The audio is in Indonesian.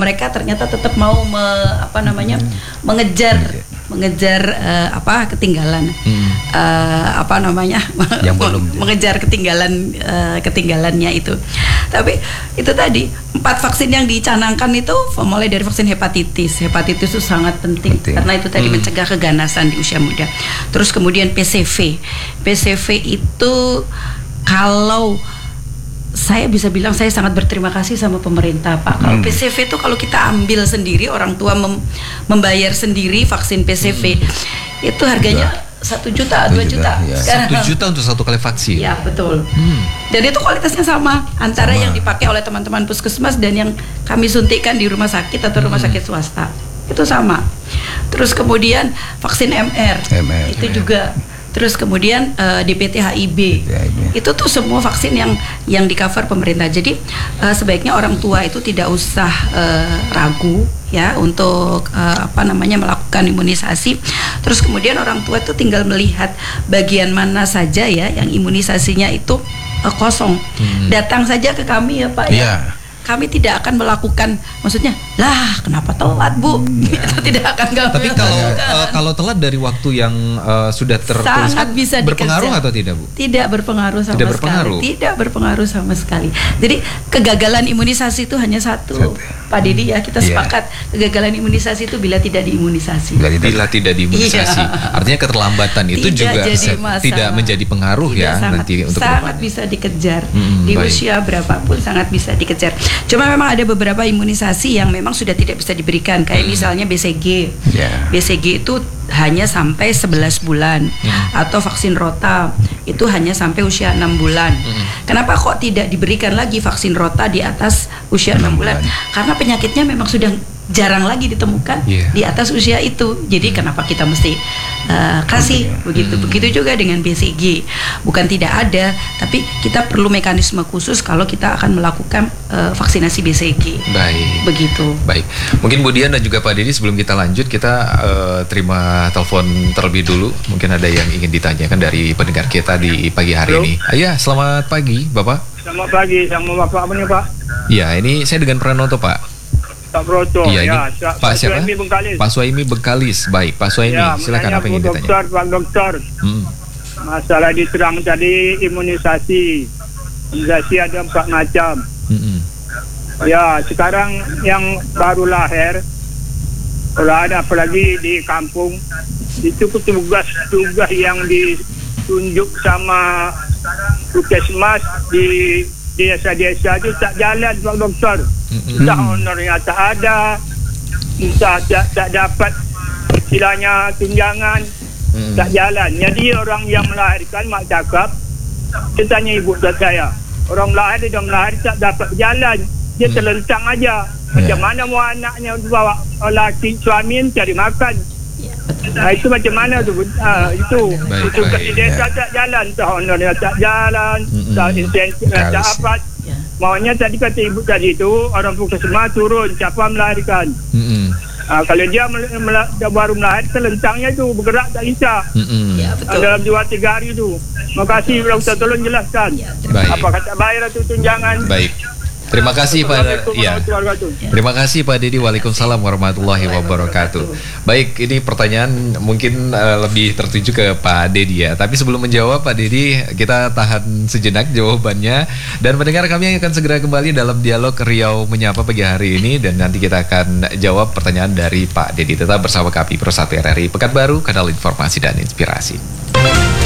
mereka ternyata tetap mau mengejar ketinggalan yang belum mengejar ketinggalannya itu. Tapi itu tadi 4 vaksin yang dicanangkan itu mulai dari vaksin hepatitis itu sangat penting. Karena itu tadi mencegah keganasan di usia muda. Terus kemudian PCV itu kalau saya bisa bilang saya sangat berterima kasih sama pemerintah, Pak. Kalau PCV itu kalau kita ambil sendiri, orang tua membayar sendiri vaksin PCV itu harganya 1 juta, 2 juta. Ya. 1 juta untuk 1 kali vaksin. Ya, betul. Dan itu kualitasnya sama antara yang dipakai oleh teman-teman puskesmas dan yang kami suntikan di rumah sakit atau rumah sakit swasta. Itu sama. Terus kemudian vaksin MR. Itu juga. Terus kemudian DPT HIB. Itu tuh semua vaksin yang di cover pemerintah. Jadi sebaiknya orang tua itu tidak usah ragu ya untuk melakukan imunisasi. Terus kemudian orang tua itu tinggal melihat bagian mana saja ya yang imunisasinya itu kosong. Datang saja ke kami ya Pak ya. Kami tidak akan melakukan, maksudnya, lah kenapa telat Bu? Itu tidak akan. Tapi kalau telat dari waktu yang sudah tertuliskan, sangat bisa berpengaruh dikerja. Atau tidak Bu? Tidak berpengaruh sama sekali. Tidak berpengaruh sama sekali. Jadi kegagalan imunisasi itu hanya satu. Pak Dedi ya, kita sepakat kegagalan imunisasi itu bila tidak diimunisasi. Bila tidak diimunisasi. Artinya keterlambatan itu juga tidak menjadi pengaruh ya nanti untuk sangat bisa dikejar di usia berapapun, sangat bisa dikejar. Cuma memang ada beberapa imunisasi yang memang sudah tidak bisa diberikan, kayak misalnya BCG. BCG itu hanya sampai 11 bulan atau vaksin Rota itu hanya sampai usia 6 bulan. Kenapa kok tidak diberikan lagi vaksin Rota di atas usia 6 bulan? Karena penyakitnya memang sudah jarang lagi ditemukan di atas usia itu. Jadi kenapa kita mesti kasih begitu? Begitu juga dengan BCG. Bukan tidak ada, tapi kita perlu mekanisme khusus kalau kita akan melakukan vaksinasi BCG. Baik. Begitu. Baik. Mungkin Bu Dian dan juga Pak Dedi, sebelum kita lanjut, kita terima telepon terlebih dulu. Mungkin ada yang ingin ditanyakan dari pendengar kita di pagi hari ini. Iya, selamat pagi Bapak. Selamat pagi, sama Bapak apa nih Pak? Iya, ini saya dengan Pranoto Pak. Pak Broto. Iya, Pak siapa? Pak Suhaimi Bengkalis. Baik, Pak Suhaimi, silakan apa yang ingin ditanya? Pak Dokter. Masalah diterang tadi imunisasi. Imunisasi ada 4 macam. Ya, sekarang yang baru lahir, kalau ada apalagi di kampung, itu petugas yang ditunjuk sama puskesmas di desa-desa itu tak jalan Pak Dokter. Entah honornya tak ada, entah tak dapat istilahnya tunjangan, tak jalan. Jadi orang yang melahirkan, mak cakap, saya tanya ibu saya, orang melahir dia melahir tak dapat jalan, dia terlentang aja. Macam mana mau anaknya bawa laki suami cari makan? Itu macam mana tu? Itu di desa tak jalan, tak honornya tak jalan, tak insentif tak apa. Maunya tadi kata ibu tadi itu orang puskesmas turun siapa melahirkan. Kalau dia baru melahir, terlentangnya itu bergerak tak bisa. Dalam 2-3 hari itu. Makasih Dokter, tolong jelaskan. Apa kata bayar itu tunjangan? Baik. Terima kasih Pak. Terima kasih Pak Dedi. Waalaikumsalam warahmatullahi wabarakatuh. Baik, ini pertanyaan mungkin lebih tertuju ke Pak Dedi ya. Tapi sebelum menjawab Pak Dedi, kita tahan sejenak jawabannya. Dan pendengar kami akan segera kembali dalam dialog Riau Menyapa pagi hari ini. Dan nanti kita akan jawab pertanyaan dari Pak Dedi. Tetap bersama kami Pro 1 RRI Pekanbaru, kanal informasi dan inspirasi.